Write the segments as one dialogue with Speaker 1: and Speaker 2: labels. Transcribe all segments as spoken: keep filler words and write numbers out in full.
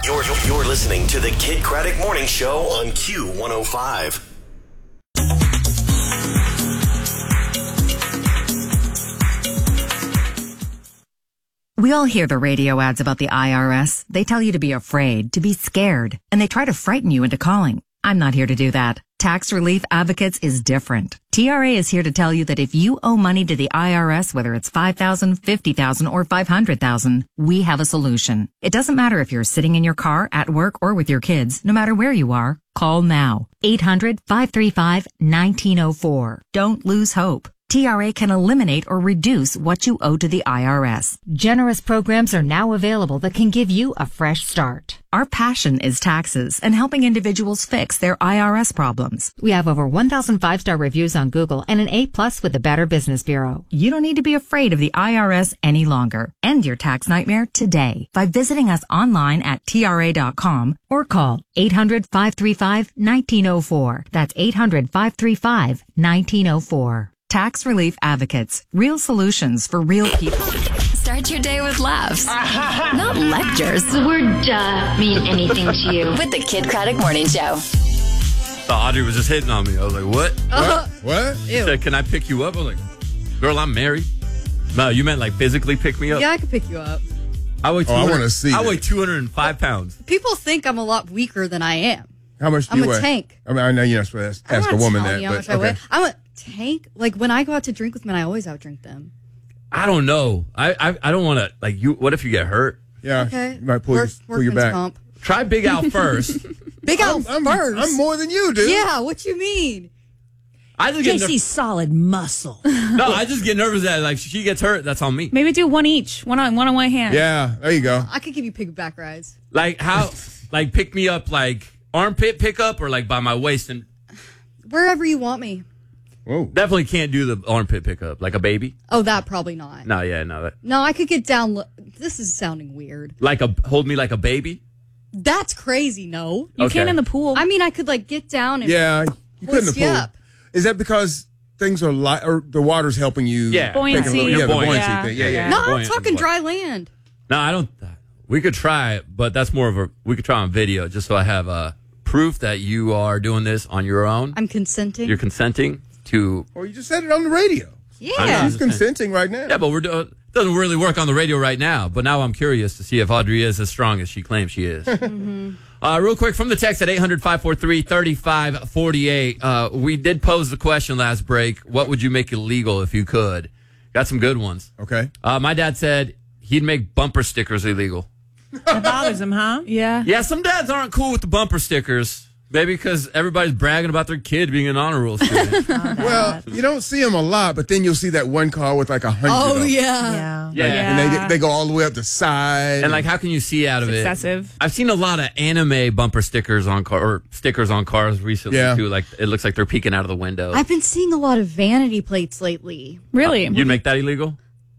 Speaker 1: You're, you're listening to the Kid Craddock Morning Show on Q one oh five.
Speaker 2: We all hear the radio ads about the I R S. They tell you to be afraid, to be scared, and they try to frighten you into calling. I'm not here to do that. Tax Relief Advocates is different. T R A is here to tell you that if you owe money to the I R S, whether it's five thousand dollars, fifty thousand dollars, or five hundred thousand dollars, we have a solution. It doesn't matter if you're sitting in your car, at work, or with your kids. No matter where you are, call now. eight hundred, five three five, one nine zero four. Don't lose hope. T R A can eliminate or reduce what you owe to the I R S. Generous programs are now available that can give you a fresh start. Our passion is taxes and helping individuals fix their I R S problems. We have over one thousand five-star reviews on Google and an A plus with the Better Business Bureau. You don't need to be afraid of the I R S any longer. End your tax nightmare today by visiting us online at T R A dot com or call eight hundred, five three five, one nine zero four. That's eight hundred, five three five, one nine zero four. Tax Relief Advocates. Real solutions for real people.
Speaker 3: Start your day with laughs, not lectures.
Speaker 4: The word duh mean anything to you?
Speaker 3: With the Kid Craddock Morning Show.
Speaker 5: Thought Audrey was just hitting on me. I was like, what?
Speaker 6: Uh, what?
Speaker 5: She said, can I pick you up? I was like, girl, I'm married. No, you meant like physically pick me up?
Speaker 7: Yeah, I could pick you up.
Speaker 5: I weigh,
Speaker 6: oh, I want to see
Speaker 5: I
Speaker 6: that.
Speaker 5: weigh two hundred five pounds.
Speaker 7: People think I'm a lot weaker than I am.
Speaker 6: How much do
Speaker 7: I'm
Speaker 6: you
Speaker 7: a
Speaker 6: weigh?
Speaker 7: tank.
Speaker 6: I mean, I know you're not supposed to ask
Speaker 7: I'm
Speaker 6: a
Speaker 7: not
Speaker 6: woman
Speaker 7: telling
Speaker 6: that.
Speaker 7: you how
Speaker 6: But,
Speaker 7: much I
Speaker 6: okay.
Speaker 7: weigh. I'm a tank. Like, when I go out to drink with men, I always outdrink them.
Speaker 5: I don't know. I I, I don't want to, like, you. What if you get hurt?
Speaker 6: Yeah.
Speaker 7: Okay.
Speaker 6: You might pull,
Speaker 7: Work,
Speaker 6: your, pull your
Speaker 7: workman's
Speaker 6: back.
Speaker 7: comp.
Speaker 5: Try Big Al first.
Speaker 7: Big Al
Speaker 6: I'm,
Speaker 7: first.
Speaker 6: I'm more than you, dude.
Speaker 7: Yeah, what you mean?
Speaker 5: I just get
Speaker 8: J C's solid muscle.
Speaker 5: ner- no, I just get nervous that like she gets hurt. That's on me.
Speaker 9: Maybe do one each, one on one on one hand.
Speaker 6: Yeah, there you go.
Speaker 7: I could give you piggyback rides.
Speaker 5: Like how, like pick me up like armpit pickup or like by my waist and
Speaker 7: Wherever you want me.
Speaker 6: Whoa.
Speaker 5: definitely can't do the armpit pickup like a baby.
Speaker 7: Oh, that probably not.
Speaker 5: No, yeah, no. That,
Speaker 7: No, I could get down. Lo- this is sounding weird.
Speaker 5: like a hold me like a baby.
Speaker 7: That's crazy. No.
Speaker 9: You
Speaker 5: Okay.
Speaker 9: can in the pool.
Speaker 7: I mean, I could like get down and
Speaker 6: Yeah, you couldn't have
Speaker 7: hoist you
Speaker 6: pulled.
Speaker 7: up.
Speaker 6: Is that because things are light, or the water's helping you?
Speaker 5: Yeah.
Speaker 6: take a
Speaker 9: Buoyancy.
Speaker 6: little- yeah, the
Speaker 5: Buoyancy.
Speaker 6: buoyancy
Speaker 9: Yeah.
Speaker 6: thing. Yeah, yeah.
Speaker 7: No, I'm
Speaker 5: Buoyant
Speaker 7: talking
Speaker 5: is what-
Speaker 7: dry land.
Speaker 5: No, I don't. We could try it, but that's more of a. We could try on video just so I have uh, proof that you are doing this on your own.
Speaker 7: I'm consenting.
Speaker 5: You're consenting to.
Speaker 6: Or you just said it on the radio.
Speaker 7: yeah.
Speaker 6: She's consenting right now.
Speaker 5: Yeah, but we're do- it doesn't really work on the radio right now. But now I'm curious to see if Audrey is as strong as she claims she is.
Speaker 7: Mm-hmm.
Speaker 5: uh, real quick from the text at eight hundred, five four three, three five four eight. Uh, we did pose the question last break. What would you make illegal if you could? Got some good ones.
Speaker 6: Okay.
Speaker 5: Uh, my dad said he'd make bumper stickers illegal.
Speaker 8: It bothers him, huh?
Speaker 9: yeah.
Speaker 5: Yeah, some dads aren't cool with the bumper stickers. Maybe because everybody's bragging about their kid being an honor roll student.
Speaker 6: Well, you don't see them a lot, but then you'll see that one car with like a hundred.
Speaker 7: Oh
Speaker 6: of them.
Speaker 7: yeah.
Speaker 8: Yeah.
Speaker 5: Yeah.
Speaker 6: And they get, they go all the way up the side.
Speaker 5: And like, how can you see out of
Speaker 9: It's
Speaker 5: it?
Speaker 9: excessive.
Speaker 5: I've seen a lot of anime bumper stickers on car or stickers on cars recently
Speaker 6: Yeah.
Speaker 5: too. Like it looks like they're peeking out of the window.
Speaker 7: I've been seeing a lot of vanity plates lately.
Speaker 9: Really?
Speaker 5: You'd make that illegal?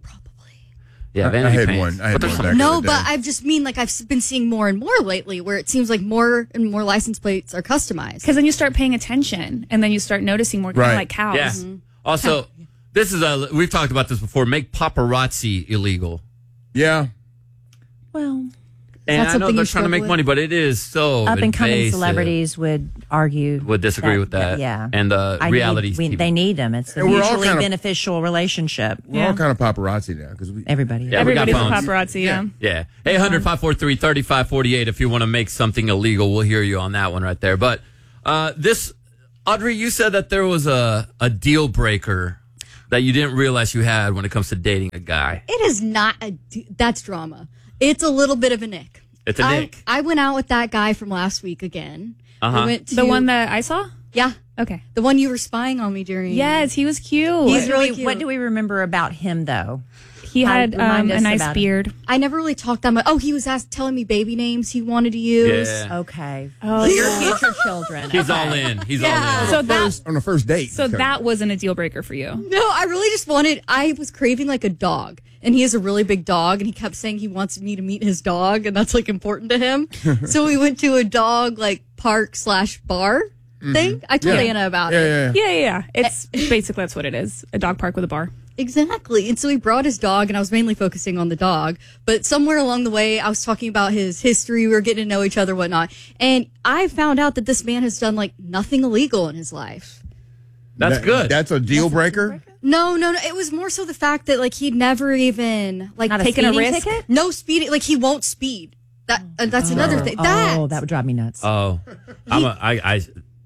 Speaker 5: Yeah,
Speaker 6: I-
Speaker 5: vanity
Speaker 6: I had
Speaker 5: paints.
Speaker 6: one. I had
Speaker 5: But there's
Speaker 6: one
Speaker 5: some-
Speaker 6: back in
Speaker 7: No,
Speaker 6: the day.
Speaker 7: but I just mean like I've s- been seeing more and more lately where it seems like more and more license plates are customized.
Speaker 9: Because then you start paying attention, and then you start noticing more, kind
Speaker 6: Right.
Speaker 9: of like cows.
Speaker 5: Yeah.
Speaker 7: Mm-hmm.
Speaker 5: Also, this is a. We've talked about this before. Make paparazzi illegal.
Speaker 6: yeah.
Speaker 9: Well,
Speaker 5: And I know
Speaker 7: something
Speaker 5: they're
Speaker 7: you
Speaker 5: trying to make
Speaker 7: struggle
Speaker 5: money, but it is so
Speaker 8: Up and coming
Speaker 5: invasive.
Speaker 8: celebrities would argue.
Speaker 5: Would disagree with that.
Speaker 8: Yeah.
Speaker 5: And uh,
Speaker 8: I
Speaker 5: reality
Speaker 8: need- we-
Speaker 5: T V.
Speaker 8: They need them. It's a
Speaker 6: And we're all
Speaker 8: mutually
Speaker 6: kind of-
Speaker 8: beneficial relationship.
Speaker 6: We're all kind of paparazzi now because we.
Speaker 8: Everybody.
Speaker 5: Yeah, we got
Speaker 9: everybody's a
Speaker 5: phones.
Speaker 9: paparazzi. Yeah.
Speaker 5: Yeah. eight hundred, five four three, three five four eight if you want to make something illegal. We'll hear you on that one right there. But uh, this, Audrey, you said that there was a, a deal breaker that you didn't realize you had when it comes to dating a guy.
Speaker 7: It is not a d- that's drama. It's a little bit of an ick.
Speaker 5: It's a
Speaker 7: I,
Speaker 5: nick.
Speaker 7: I went out with that guy from last week again.
Speaker 5: Uh-huh.
Speaker 7: We went to,
Speaker 9: The one that I saw.
Speaker 7: yeah,
Speaker 9: Okay.
Speaker 7: the one you were spying on me during.
Speaker 9: Yes, he was cute.
Speaker 7: He's
Speaker 8: What do
Speaker 7: really
Speaker 8: we-
Speaker 7: cute.
Speaker 8: What do we remember about him, though?
Speaker 9: he
Speaker 8: How-
Speaker 9: had
Speaker 8: remind
Speaker 9: um, a
Speaker 8: us
Speaker 9: nice
Speaker 8: about him.
Speaker 9: beard.
Speaker 7: I never really talked that much. Oh, he was asked, telling me baby names he wanted to use.
Speaker 5: Yeah.
Speaker 8: Okay.
Speaker 9: Oh,
Speaker 8: Your future children.
Speaker 5: He's
Speaker 8: Okay.
Speaker 5: all in. He's
Speaker 7: Yeah.
Speaker 5: all in.
Speaker 9: So that
Speaker 6: First, on the first date.
Speaker 9: so that wasn't a deal breaker for you.
Speaker 7: No, I really just wanted. I was craving like a dog, and he has a really big dog, and he kept saying he wants me to meet his dog, and that's like important to him. So we went to a dog like park slash bar thing. I told
Speaker 6: Yeah.
Speaker 7: Anna about
Speaker 6: Yeah,
Speaker 7: it.
Speaker 6: yeah, yeah.
Speaker 9: Yeah, yeah, yeah. It's basically that's what it is. A dog park with a bar.
Speaker 7: Exactly. And so he brought his dog, and I was mainly focusing on the dog. But somewhere along the way, I was talking about his history. We were getting to know each other, whatnot. And I found out that this man has done, like, nothing illegal in his life.
Speaker 5: That's
Speaker 6: That-
Speaker 5: good.
Speaker 6: That's a deal breaker?
Speaker 7: No, no, no. It was more so the fact that, like, he'd never even, like,
Speaker 8: Not a
Speaker 7: taken a
Speaker 8: speeding
Speaker 7: risk.
Speaker 8: ticket?
Speaker 7: No speeding. Like, he won't speed. That uh, That's another thing. That.
Speaker 8: Oh, that would drive me nuts.
Speaker 5: Oh, I'm a, I, I,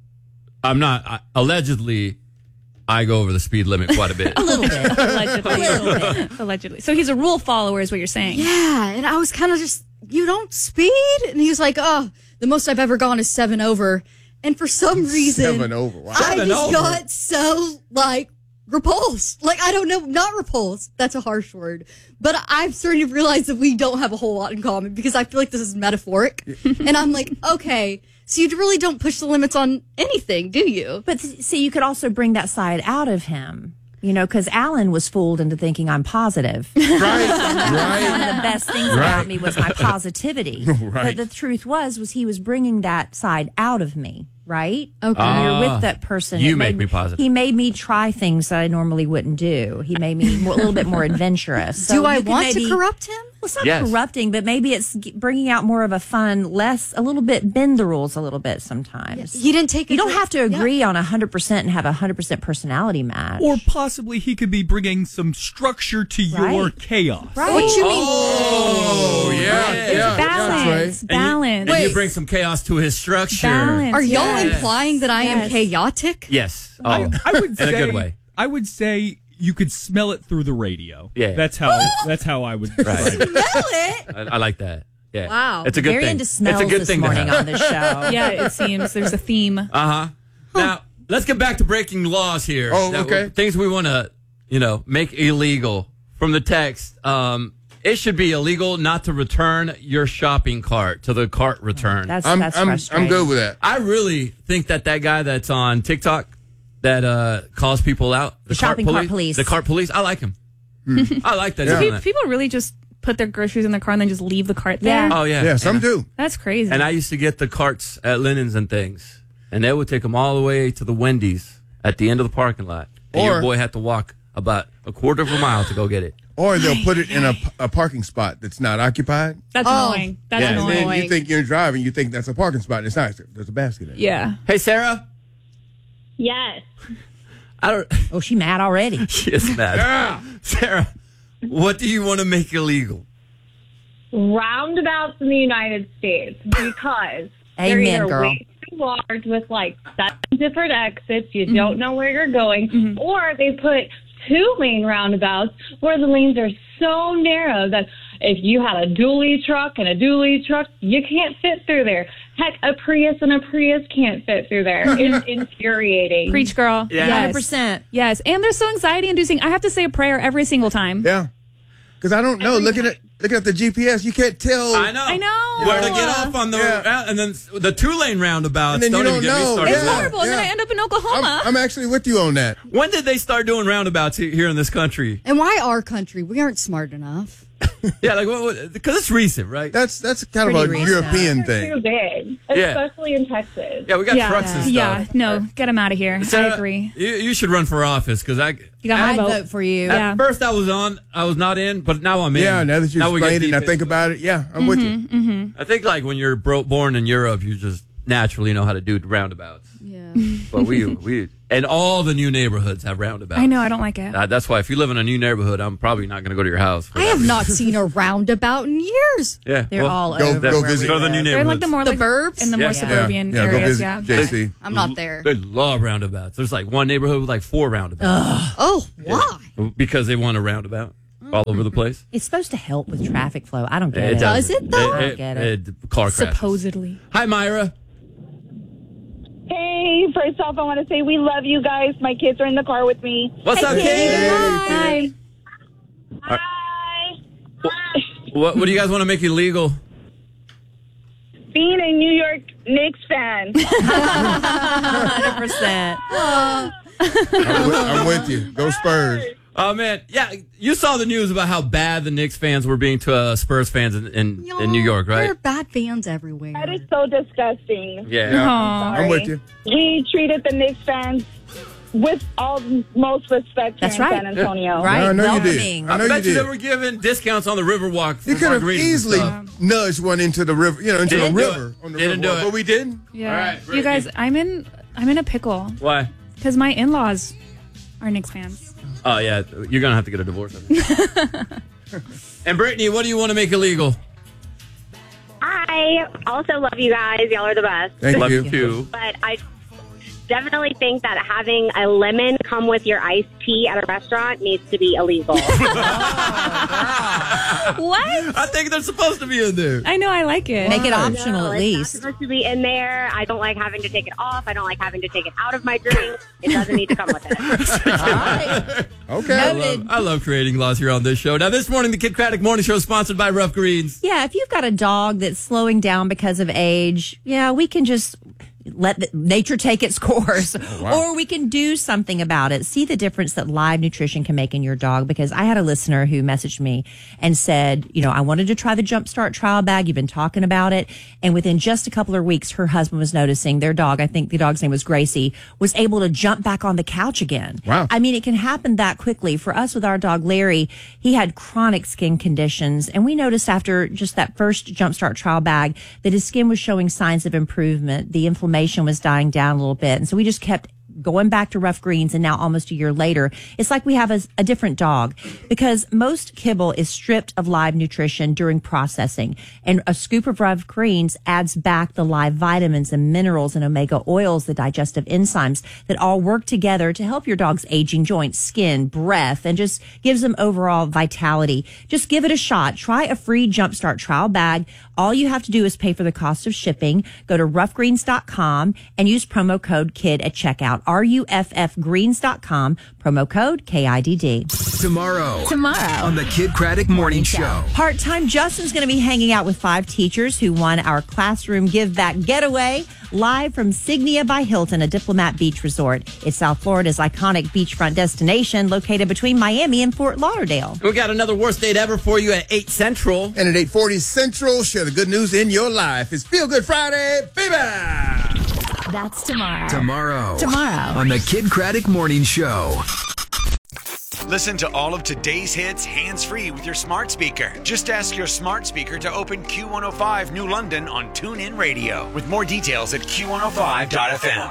Speaker 5: I'm not. I, allegedly, I go over the speed limit quite a bit.
Speaker 8: A little bit.
Speaker 9: Allegedly.
Speaker 8: A little bit.
Speaker 9: Allegedly. So he's a rule follower, is what you're saying.
Speaker 7: Yeah, and I was kind of just, you don't speed? And he was like, oh, the most I've ever gone is seven over. And for some reason,
Speaker 6: Seven over. Wow.
Speaker 7: I
Speaker 5: Seven
Speaker 7: just
Speaker 5: over.
Speaker 7: got so, like, repulsed. Like, I don't know, not repulsed. That's a harsh word. But I'm starting to realize that we don't have a whole lot in common because I feel like this is metaphoric. And I'm like, okay, so you really don't push the limits on anything, do you?
Speaker 8: But see, you could also bring that side out of him, you know, because Alan was fooled into thinking I'm positive.
Speaker 6: Right,
Speaker 8: One
Speaker 6: right.
Speaker 8: of the best things about me was my positivity.
Speaker 6: Right.
Speaker 8: But the truth was, was he was bringing that side out of me, right?
Speaker 7: Okay.
Speaker 8: When you're
Speaker 5: Ah,
Speaker 8: with that person.
Speaker 5: you
Speaker 8: it
Speaker 5: make
Speaker 8: made
Speaker 5: me positive.
Speaker 8: He made me try things that I normally wouldn't do. He made me more, a little bit more adventurous. So
Speaker 7: do I
Speaker 8: you could
Speaker 7: want
Speaker 8: maybe-
Speaker 7: to corrupt him?
Speaker 8: Well, it's not
Speaker 5: Yes.
Speaker 8: corrupting, but maybe it's g- bringing out more of a fun, less, a little bit, bend the rules a little bit sometimes.
Speaker 7: He didn't take.
Speaker 8: You
Speaker 7: a
Speaker 8: don't
Speaker 7: gr-
Speaker 8: have to
Speaker 7: Yeah.
Speaker 8: agree on one hundred percent and have a one hundred percent personality match.
Speaker 10: Or possibly he could be bringing some structure to your
Speaker 8: Right.
Speaker 10: chaos.
Speaker 8: Right.
Speaker 7: What you mean?
Speaker 6: Oh, yeah, yeah. yeah,
Speaker 9: Balance.
Speaker 6: Trey.
Speaker 9: Balance.
Speaker 5: And you bring some chaos to his structure.
Speaker 9: Balance.
Speaker 7: Are y'all
Speaker 9: yes.
Speaker 7: implying that I am
Speaker 9: Yes.
Speaker 7: chaotic?
Speaker 5: Yes. Oh,
Speaker 10: I, I would
Speaker 5: in
Speaker 10: say,
Speaker 5: a good way.
Speaker 10: I would say you could smell it through the radio.
Speaker 5: Yeah.
Speaker 10: That's how that's how I would describe it.
Speaker 7: Smell it.
Speaker 5: I, I like that. Yeah.
Speaker 7: Wow.
Speaker 5: It's a good
Speaker 8: Very
Speaker 5: thing.
Speaker 8: into smells
Speaker 5: it's a good
Speaker 8: this
Speaker 5: thing to
Speaker 8: morning
Speaker 5: have.
Speaker 8: on this show.
Speaker 9: Yeah, it seems there's a theme.
Speaker 5: Uh huh. Now let's get back to breaking laws here.
Speaker 6: Oh,
Speaker 5: That-
Speaker 6: okay.
Speaker 5: Things we want to, you know, make illegal from the text. Um, it should be illegal not to return your shopping cart to the cart return.
Speaker 8: That's
Speaker 6: I'm,
Speaker 8: that's
Speaker 6: I'm,
Speaker 8: frustrating.
Speaker 6: I'm good with that.
Speaker 5: I really think that that guy that's on TikTok that uh, calls people out, the,
Speaker 8: The shopping cart police.
Speaker 5: the cart police. I like him. I like that.
Speaker 6: Yeah.
Speaker 5: he's
Speaker 9: Pe-
Speaker 5: doing that.
Speaker 9: People really just put their groceries in their car and then just leave the cart there.
Speaker 8: Yeah.
Speaker 5: Oh yeah,
Speaker 6: Yeah, some
Speaker 5: and,
Speaker 6: do.
Speaker 9: That's crazy.
Speaker 5: And I used to get the carts at Lennon's and things, and they would take them all the way to the Wendy's at the end of the parking lot, and
Speaker 6: Or-
Speaker 5: your boy had to walk about a quarter of a mile to go get it.
Speaker 6: Or they'll put it in a, a parking spot that's not occupied.
Speaker 9: That's
Speaker 7: Oh.
Speaker 9: annoying. That's
Speaker 5: Yeah.
Speaker 6: And then
Speaker 9: annoying.
Speaker 6: you think you're driving, you think that's a parking spot. And it's not. There's a basket in it.
Speaker 9: yeah.
Speaker 5: Hey, Sarah.
Speaker 4: Yes.
Speaker 5: I don't.
Speaker 8: Oh, she mad already.
Speaker 5: She is mad. Sarah, what do you want to make illegal?
Speaker 11: Roundabouts in the United States because they're
Speaker 8: Amen,
Speaker 11: either
Speaker 8: girl.
Speaker 11: way too large with like seven different exits, you don't know where you're going, or they put two lane roundabouts where the lanes are so narrow that if you had a dually truck and a dually truck, you can't fit through there. Heck, a Prius and a Prius can't fit through there. It's infuriating.
Speaker 9: Preach, girl.
Speaker 5: Yeah.
Speaker 9: Yes.
Speaker 8: one hundred percent.
Speaker 9: Yes. And they're so anxiety inducing. I have to say a prayer every single time.
Speaker 6: Yeah. Because I don't know. Looking at looking at the G P S, you can't tell.
Speaker 5: I know.
Speaker 9: I know.
Speaker 5: Where to get off on the
Speaker 6: Yeah.
Speaker 5: and then the two lane roundabouts.
Speaker 6: And then
Speaker 5: don't
Speaker 6: you
Speaker 5: even
Speaker 6: don't
Speaker 5: get me
Speaker 6: know.
Speaker 5: started.
Speaker 9: It's
Speaker 5: on that.
Speaker 9: horrible. And then
Speaker 6: Yeah.
Speaker 9: I end up in
Speaker 6: I'm,
Speaker 9: Oklahoma.
Speaker 6: I'm actually with you on that.
Speaker 5: When did they start doing roundabouts he- here in this country?
Speaker 7: And why our country? We aren't smart enough.
Speaker 5: Yeah, like because it's recent, right?
Speaker 6: That's that's kind of
Speaker 8: Pretty
Speaker 6: a
Speaker 8: recent.
Speaker 6: European
Speaker 11: They're too
Speaker 6: thing.
Speaker 11: big,
Speaker 5: Yeah.
Speaker 11: especially in Texas.
Speaker 5: Yeah, we got
Speaker 9: yeah.
Speaker 5: trucks and stuff.
Speaker 9: Yeah. No, get them out of here.
Speaker 5: Sarah,
Speaker 9: I agree.
Speaker 5: You, you should run for office because I.
Speaker 9: You got my
Speaker 8: I'd
Speaker 9: vote.
Speaker 8: vote for you.
Speaker 5: At
Speaker 9: Yeah.
Speaker 5: first, I was on. I was not in, but now I'm in.
Speaker 6: Yeah, now that you
Speaker 5: we get
Speaker 6: explained it and I
Speaker 5: deep
Speaker 6: think
Speaker 5: into
Speaker 6: about it, yeah, I'm with you.
Speaker 5: I think like when you're bro- born in Europe, you just naturally know how to do roundabouts.
Speaker 7: Yeah.
Speaker 5: But we we and all the new neighborhoods have roundabouts.
Speaker 9: I know. I don't like it.
Speaker 5: Uh, that's why if you live in a new neighborhood, I'm probably not going to go to your house. for
Speaker 7: I
Speaker 5: that
Speaker 7: have
Speaker 5: reason.
Speaker 7: not seen a roundabout in years.
Speaker 5: Yeah,
Speaker 8: They're
Speaker 5: well,
Speaker 8: all
Speaker 6: go-
Speaker 8: over.
Speaker 6: go
Speaker 8: where
Speaker 6: visit.
Speaker 8: we
Speaker 5: Go to the new
Speaker 8: live.
Speaker 9: They're
Speaker 5: neighborhoods.
Speaker 9: like the more
Speaker 7: The
Speaker 9: like
Speaker 7: burbs?
Speaker 9: in the
Speaker 5: Yeah.
Speaker 9: more
Speaker 5: Yeah.
Speaker 9: suburban
Speaker 6: Yeah, go
Speaker 9: areas.
Speaker 6: visit
Speaker 9: Yeah.
Speaker 6: J C.
Speaker 7: I'm not there.
Speaker 5: They love roundabouts. There's like one neighborhood with like four roundabouts
Speaker 7: Oh, why?
Speaker 5: because they want a roundabout all over the place.
Speaker 8: It's supposed to help with traffic flow. I don't get it.
Speaker 7: does. it, though?
Speaker 8: I don't get it.
Speaker 5: car crashes.
Speaker 9: Supposedly.
Speaker 5: Hi, Myra.
Speaker 11: Hey, first off, I want to say we love you guys. My kids are in the car with me.
Speaker 5: What's up, kid?
Speaker 11: Hi.
Speaker 5: Hi.
Speaker 11: Hi.
Speaker 5: What What do you guys want to make illegal?
Speaker 11: Being a New York Knicks fan.
Speaker 8: one hundred percent.
Speaker 6: I'm, with, I'm with you. Go Spurs.
Speaker 5: Oh man, yeah, you saw the news about how bad the Knicks fans were being to uh, Spurs fans in, in, in New York,
Speaker 7: There are
Speaker 5: right?
Speaker 7: bad fans everywhere.
Speaker 11: That is so disgusting.
Speaker 5: Yeah.
Speaker 6: Yeah, I'm with you.
Speaker 11: We treated the Knicks fans
Speaker 12: with all most respect here
Speaker 8: That's
Speaker 12: in
Speaker 8: right.
Speaker 12: San Antonio.
Speaker 8: Right.
Speaker 6: I know you
Speaker 8: Welcoming.
Speaker 6: did. I know
Speaker 5: I
Speaker 6: you
Speaker 5: bet you
Speaker 6: did.
Speaker 5: they were giving discounts on the Riverwalk. For
Speaker 6: You could have
Speaker 5: margaritas and
Speaker 6: easily
Speaker 5: stuff.
Speaker 6: nudged one into the river, you know, into
Speaker 5: Didn't
Speaker 6: the
Speaker 5: do
Speaker 6: river.
Speaker 5: it.
Speaker 6: On the
Speaker 5: Didn't
Speaker 6: river
Speaker 5: do it.
Speaker 6: But we didn't.
Speaker 9: Yeah.
Speaker 5: All right,
Speaker 9: you
Speaker 5: Brittany.
Speaker 9: guys, I'm in I'm in a pickle
Speaker 5: Why?
Speaker 9: because my in-laws are Knicks fans.
Speaker 5: Oh, yeah. You're going to have to get a divorce. I think. And Brittany, what do you want to make illegal?
Speaker 13: I also love you guys. Y'all are the best.
Speaker 6: Thank
Speaker 5: Love
Speaker 6: you.
Speaker 5: you too.
Speaker 13: But I definitely think that having a lemon come with your iced tea at a restaurant needs to be illegal.
Speaker 9: What?
Speaker 5: I think they're supposed to be in there.
Speaker 9: I know, I like it.
Speaker 8: Make it optional
Speaker 13: No,
Speaker 8: at
Speaker 13: it's
Speaker 8: least.
Speaker 13: not supposed to be in there. I don't like having to take it off. I don't like having to take it out of my drink. It doesn't need to come with it.
Speaker 6: Okay.
Speaker 5: I love, I love creating laws here on this show. Now, this morning, the Kid Craddock Morning Show is sponsored by Rough Greens.
Speaker 8: Yeah, if you've got a dog that's slowing down because of age, yeah, we can just let the, nature take its course.
Speaker 6: Wow.
Speaker 8: Or we can do something about it. See the difference that live nutrition can make in your dog. Because I had a listener who messaged me and said, you know, I wanted to try the Jumpstart trial bag. You've been talking about it. And within just a couple of weeks, her husband was noticing their dog, I think the dog's name was Gracie, was able to jump back on the couch again.
Speaker 6: Wow.
Speaker 8: I mean, it can happen that quickly. For us with our dog Larry, he had chronic skin conditions. And we noticed after just that first Jumpstart trial bag that his skin was showing signs of improvement. The inflammation was dying down a little bit. And so we just kept going back to Rough Greens, and now almost a year later, it's like we have a, a different dog because most kibble is stripped of live nutrition during processing, and a scoop of Rough Greens adds back the live vitamins and minerals and omega oils, the digestive enzymes that all work together to help your dog's aging joints, skin, breath, and just gives them overall vitality. Just give it a shot. Try a free Jumpstart trial bag. All you have to do is pay for the cost of shipping. Go to rough greens dot com and use promo code KID at checkout. R U F F greens dot com, promo code K I D D.
Speaker 14: Tomorrow.
Speaker 8: Tomorrow.
Speaker 14: On the Kid Craddock Morning Show.
Speaker 8: Part-time Justin's going to be hanging out with five teachers who won our classroom give back getaway live from Signia by Hilton, a Diplomat Beach resort. It's South Florida's iconic beachfront destination located between Miami and Fort Lauderdale.
Speaker 5: We got another worst date ever for you at eight Central.
Speaker 6: And at eight forty Central, share the good news in your life. It's Feel Good Friday, baby!
Speaker 3: That's tomorrow.
Speaker 14: Tomorrow.
Speaker 3: Tomorrow.
Speaker 14: On the Kid Craddock Morning Show.
Speaker 15: Listen to all of today's hits hands-free with your smart speaker. Just ask your smart speaker to open Q one oh five New London on TuneIn Radio. With more details at Q one oh five dot F M.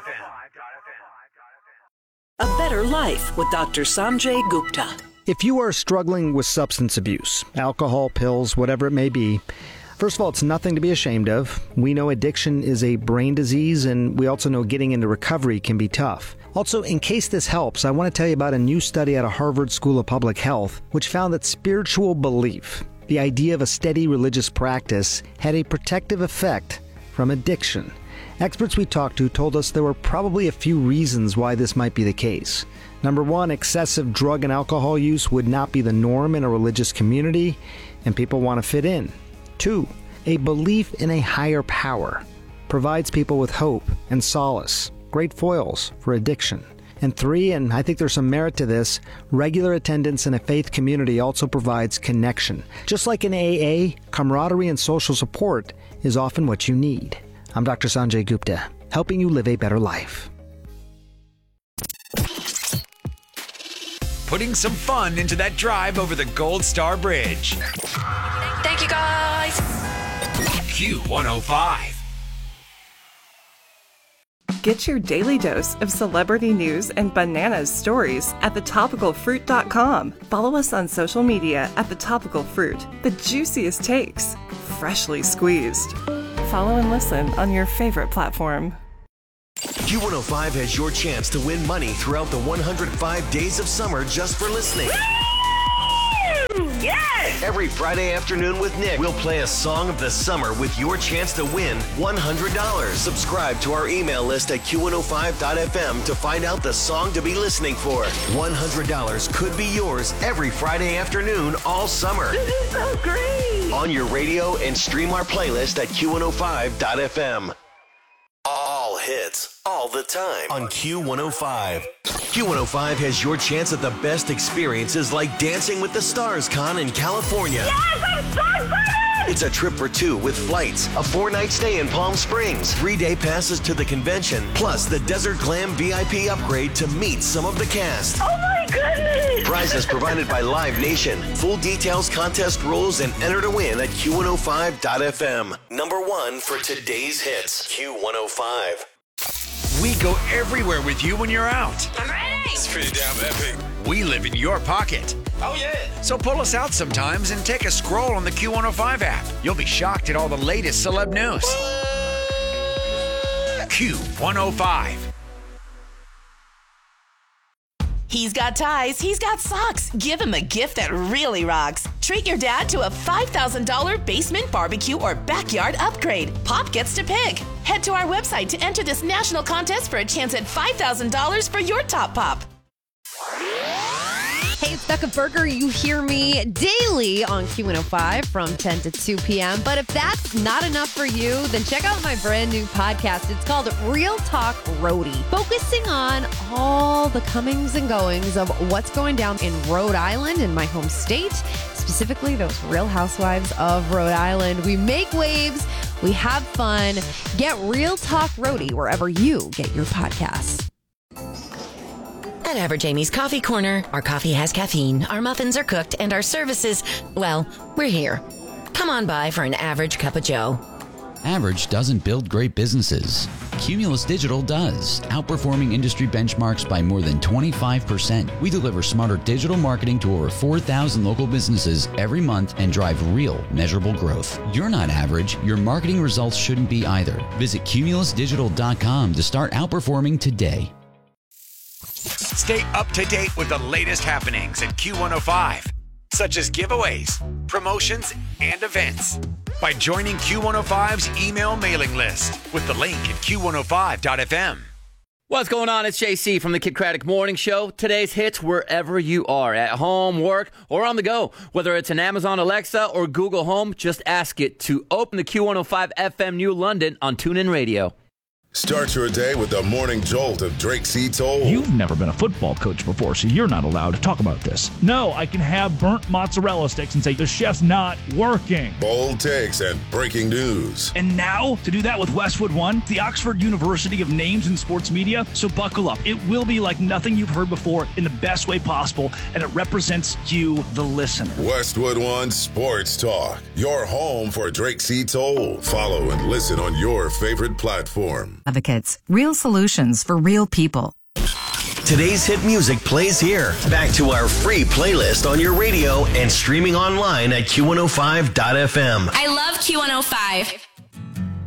Speaker 16: A Better Life with Doctor Sanjay Gupta.
Speaker 17: If you are struggling with substance abuse, alcohol, pills, whatever it may be, first of all, it's nothing to be ashamed of. We know addiction is a brain disease, and we also know getting into recovery can be tough. Also, in case this helps, I want to tell you about a new study out of Harvard School of Public Health, which found that spiritual belief, the idea of a steady religious practice, had a protective effect from addiction. Experts we talked to told us there were probably a few reasons why this might be the case. Number one, excessive drug and alcohol use would not be the norm in a religious community, and people want to fit in. Two, a belief in a higher power provides people with hope and solace, great foils for addiction. And three, and I think there's some merit to this, regular attendance in a faith community also provides connection. Just like in A A, camaraderie and social support is often what you need. I'm Doctor Sanjay Gupta, helping you live a better life.
Speaker 15: Putting some fun into that drive over the Gold Star Bridge.
Speaker 3: Thank you, guys.
Speaker 15: Q one oh five.
Speaker 18: Get your daily dose of celebrity news and bananas stories at the topical fruit dot com. Follow us on social media at The Topical Fruit. The juiciest takes, freshly squeezed. Follow and listen on your favorite platform.
Speaker 1: Q one oh five has your chance to win money throughout the one hundred five days of summer just for listening.
Speaker 19: Yes!
Speaker 1: Every Friday afternoon with Nick, we'll play a song of the summer with your chance to win one hundred dollars. Subscribe to our email list at Q one oh five dot F M to find out the song to be listening for. one hundred dollars could be yours every Friday afternoon all summer.
Speaker 19: This is so great!
Speaker 1: On your radio and stream our playlist at Q one oh five dot F M. All hits, all the time on Q one oh five. Q one oh five has your chance at the best experiences like Dancing with the Stars Con in California.
Speaker 19: Yes, I'm so excited!
Speaker 1: It's a trip for two with flights, a four-night stay in Palm Springs, three-day passes to the convention, plus the Desert Glam V I P upgrade to meet some of the cast.
Speaker 12: Oh my goodness!
Speaker 1: Prizes provided by Live Nation. Full details, contest rules, and enter to win at Q one oh five dot f m. Number one for today's hits, Q one oh five.
Speaker 15: We go everywhere with you when you're out.
Speaker 12: I'm ready!
Speaker 15: It's pretty damn epic. We live in your pocket.
Speaker 12: Oh yeah!
Speaker 15: So pull us out sometimes and take a scroll on the Q one oh five app. You'll be shocked at all the latest celeb news. Q one oh five.
Speaker 19: He's got ties, he's got socks. Give him a gift that really rocks. Treat your dad to a five thousand dollars basement barbecue or backyard upgrade. Pop gets to pick. Head to our website to enter this national contest for a chance at five thousand dollars for your top pop.
Speaker 20: Hey, it's Becca Berger. You hear me daily on Q one oh five from ten to two p.m. But if that's not enough for you, then check out my brand new podcast. It's called Real Talk Roadie, focusing on all the comings and goings of what's going down in Rhode Island, in my home state, specifically those Real Housewives of Rhode Island. We make waves, we have fun. Get Real Talk Roadie wherever you get your podcasts.
Speaker 21: At Average Amy's Coffee Corner, our coffee has caffeine, our muffins are cooked, and our services, well, we're here. Come on by for an average cup of joe.
Speaker 22: Average doesn't build great businesses. Cumulus Digital does, outperforming industry benchmarks by more than twenty-five percent. We deliver smarter digital marketing to over four thousand local businesses every month and drive real, measurable growth. You're not average. Your marketing results shouldn't be either. Visit cumulus digital dot com to start outperforming today.
Speaker 15: Stay up to date with the latest happenings at Q one oh five, such as giveaways, promotions, and events, by joining Q one oh five's email mailing list with the link at Q one oh five dot f m.
Speaker 5: What's going on? It's J C from the Kid Craddock Morning Show. Today's hits wherever you are, at home, work, or on the go. Whether it's an Amazon Alexa or Google Home, just ask it to open the Q one oh five F M New London on TuneIn Radio.
Speaker 23: Start your day with the morning jolt of Drake C. Toll.
Speaker 24: You've never been a football coach before, so you're not allowed to talk about this. No, I can have burnt mozzarella sticks and say, the chef's not working.
Speaker 23: Bold takes and breaking news.
Speaker 24: And now, to do that with Westwood One, the Oxford University of Names in Sports Media, so buckle up. It will be like nothing you've heard before in the best way possible, and it represents you, the listener.
Speaker 23: Westwood One Sports Talk, your home for Drake C. Toll. Follow and listen on your favorite platform.
Speaker 2: Advocates, real solutions for real people.
Speaker 1: Today's hit music plays here. Back to our free playlist on your radio and streaming online at Q one oh five dot f m.
Speaker 3: I love Q one oh five.